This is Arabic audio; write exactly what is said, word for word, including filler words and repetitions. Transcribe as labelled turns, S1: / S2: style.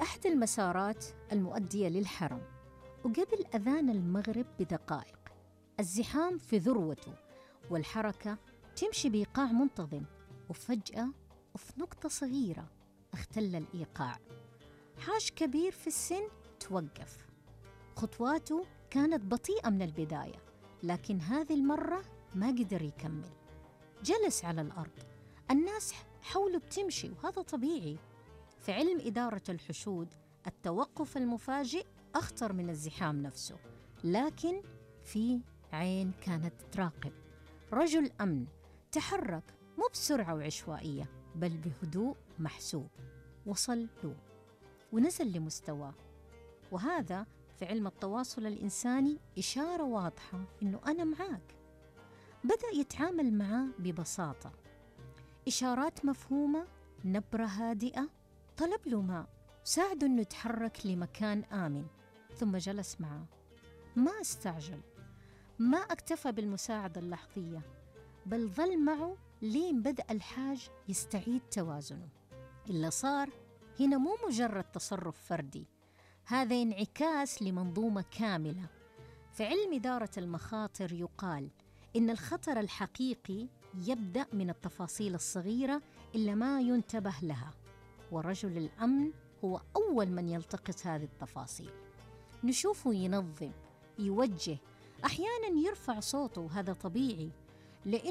S1: في أحد المسارات المؤدية للحرم، وقبل أذان المغرب بدقائق الزحام في ذروته والحركة تمشي بإيقاع منتظم، وفجأة وفي نقطة صغيرة اختل الإيقاع. حاج كبير في السن توقف، خطواته كانت بطيئة من البداية، لكن هذه المرة ما قدر يكمل، جلس على الأرض. الناس حوله بتمشي وهذا طبيعي. في علم إدارة الحشود التوقف المفاجئ أخطر من الزحام نفسه، لكن في عين كانت تراقب. رجل أمن تحرك مو بسرعة وعشوائية، بل بهدوء محسوب، وصل له ونزل لمستواه. وهذا في علم التواصل الإنساني إشارة واضحة إنه أنا معاك. بدأ يتعامل معاه ببساطة، إشارات مفهومة، نبرة هادئة، طلب له ماء، ساعده إنه يتحرك لمكان آمن، ثم جلس معاه. ما استعجل، ما اكتفى بالمساعدة اللحظية، بل ظل معه لين بدأ الحاج يستعيد توازنه. اللي صار هنا مو مجرد تصرف فردي، هذا انعكاس لمنظومة كاملة. في علم إدارة المخاطر يقال إن الخطر الحقيقي يبدأ من التفاصيل الصغيرة اللي ما ينتبه لها، ورجل الأمن هو أول من يلتقط هذه التفاصيل. نشوفه ينظم، يوجه، أحياناً يرفع صوته، وهذا طبيعي لأن